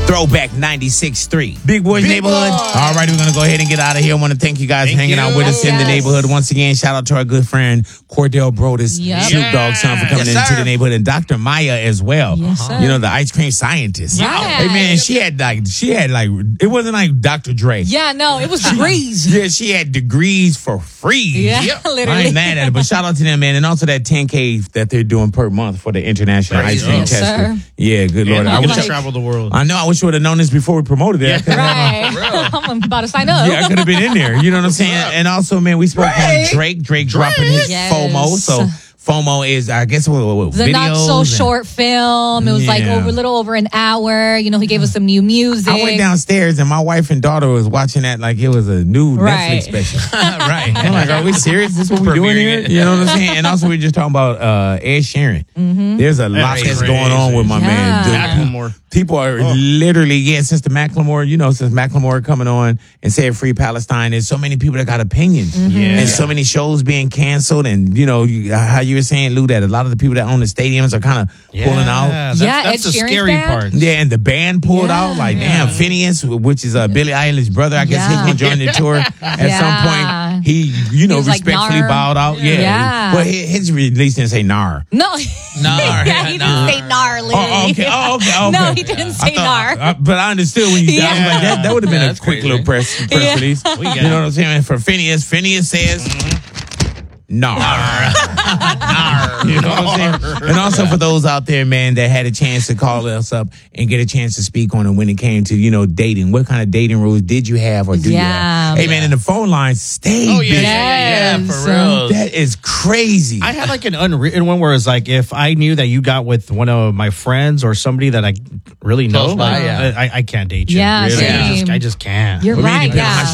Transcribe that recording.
Throwback 96.3. Big Boys Neighborhood. All right, we're going to go ahead and get out of here. I want to thank you guys for hanging out with us in the neighborhood. Once again, shout out to our good friend Cordell Brodus, Snoop Dogg's son, for coming into the neighborhood, and Dr. Maya as well. You know, the ice cream scientist. Hey, man, she had like, it wasn't like Dr. Dre. Yeah, no, it was degrees. Yeah, she had degrees for free. Yeah, literally. I ain't mad at it, but shout out to them, man. And also that 10K that they're doing per month for the International Ice Cream Tester. Yeah, good Lord. I wish I traveled the world. I know. I wish we would have known this before we promoted it. Right. I'm about to sign up. Yeah, I could have been in there. You know what I'm saying? And also, man, we spoke on Drake. Drake dropping his FOMO. So FOMO is, I guess, what the videos not so short film. It was like a little over an hour. You know, he gave us some new music. I went downstairs and my wife and daughter was watching that like it was a new Netflix special. Right. I'm like, are we serious? This is what we're doing here? You know what I'm saying? And also, we're just talking about Ed Sheeran. There's a lot that's going on with my man. Macklemore. People are literally, since the Macklemore, since Macklemore coming on and saying free Palestine, there's so many people that got opinions. And so many shows being canceled. And, how you were saying, Lou, that a lot of the people that own the stadiums are kind of pulling out. That's the scary part. Yeah, and the band pulled out. Like, damn, Phineas, which is Billie Eilish's brother, I guess he's going to join the tour at some point. He, respectfully bowed out. Yeah. Well, his release didn't say nar. No. Nar. He didn't say nar, literally. Oh, okay. No, he didn't say nar. But I understood when you I was like, that would have been a quick little press release. You know what I'm saying? For Phineas says... Nar. You know what I'm saying? And also for those out there, man, that had a chance to call us up and get a chance to speak on it when it came to, dating. What kind of dating rules did you have or do you have? Hey, man, and the phone lines stayed busy. Yeah, for real. That is crazy. I had like an unwritten one where it's like, if I knew that you got with one of my friends or somebody that I really know, I can't date you. Yeah, really. same. I just can't. You're right, depending on how